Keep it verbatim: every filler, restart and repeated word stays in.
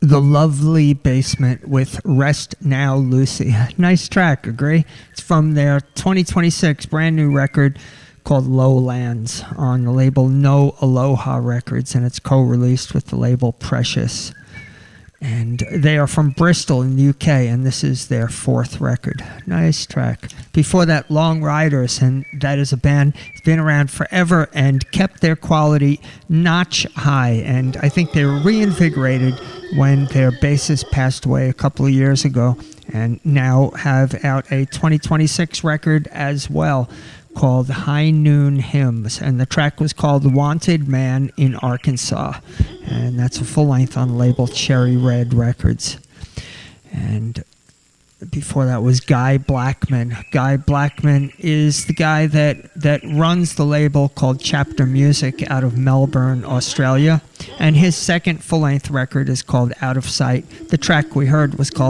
The Lovely Basement with Rest Now Lucy. Nice track, agree? It's from their twenty twenty-six brand new record called Lowlands on the label No Aloha Records, and it's co-released with the label Precious. And they are from Bristol in the U K, and this is their fourth record. Nice track. Before that, Long Riders, and that is a band that's been around forever and kept their quality notch high. And I think they were reinvigorated when their bassist passed away a couple of years ago, and now have out a twenty twenty-six record as well called High Noon Hymns, and the track was called Wanted Man in Arkansas, and that's a full length on the label Cherry Red Records. And before that was Guy Blackman. Guy Blackman is the guy that, that runs the label called Chapter Music out of Melbourne, Australia, and his second full length record is called Out of Sight. The track we heard was called